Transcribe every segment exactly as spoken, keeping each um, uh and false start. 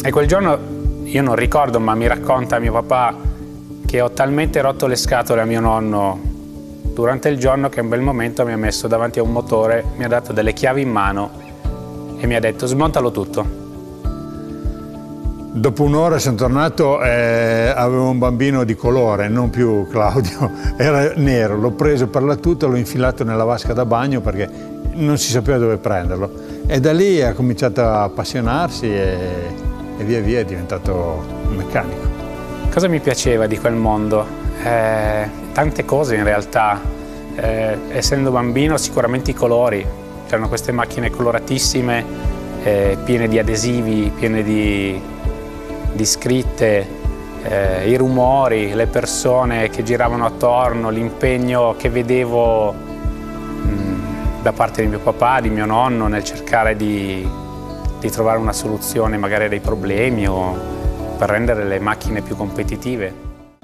E quel giorno io non ricordo, ma mi racconta mio papà che ho talmente rotto le scatole a mio nonno durante il giorno che in quel momento mi ha messo davanti a un motore, mi ha dato delle chiavi in mano e mi ha detto smontalo tutto. Dopo un'ora sono tornato e avevo un bambino di colore, non più Claudio, era nero, l'ho preso per la tuta, l'ho infilato nella vasca da bagno perché non si sapeva dove prenderlo. E da lì ha cominciato a appassionarsi e, e via via è diventato un meccanico. Cosa mi piaceva di quel mondo? Eh, tante cose in realtà. Eh, essendo bambino sicuramente i colori, c'erano queste macchine coloratissime, eh, piene di adesivi, piene di, di scritte, eh, i rumori, le persone che giravano attorno, l'impegno che vedevo mh, da parte di mio papà, di mio nonno nel cercare di, di trovare una soluzione magari dei problemi o per rendere le macchine più competitive.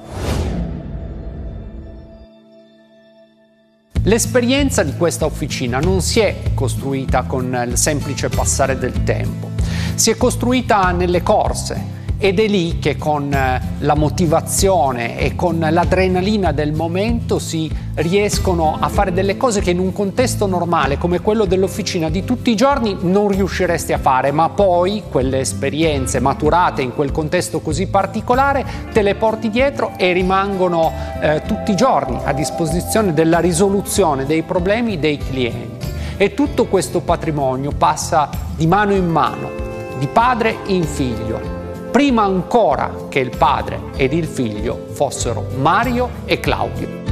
L'esperienza di questa officina non si è costruita con il semplice passare del tempo, si è costruita nelle corse ed è lì che con la motivazione e con l'adrenalina del momento si riescono a fare delle cose che in un contesto normale come quello dell'officina di tutti i giorni non riusciresti a fare, ma poi quelle esperienze maturate in quel contesto così particolare te le porti dietro e rimangono eh, tutti i giorni a disposizione della risoluzione dei problemi dei clienti. E tutto questo patrimonio passa di mano in mano, di padre in figlio, prima ancora che il padre ed il figlio fossero Mario e Claudio.